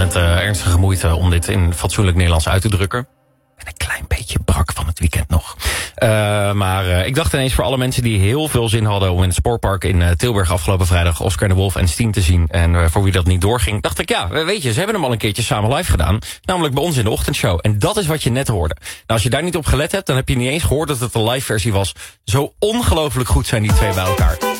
met ernstige moeite om dit in fatsoenlijk Nederlands uit te drukken. En een klein beetje brak van het weekend nog. Maar ik dacht ineens voor alle mensen die heel veel zin hadden om in het sportpark in Tilburg afgelopen vrijdag Oscar en de Wolf en Steen te zien. En voor wie dat niet doorging, dacht ik weet je, ze hebben hem al een keertje samen live gedaan. Namelijk bij ons in de ochtendshow. En dat is wat je net hoorde. Nou, als je daar niet op gelet hebt, dan heb je niet eens gehoord dat het een live versie was. Zo ongelooflijk goed zijn die twee bij elkaar.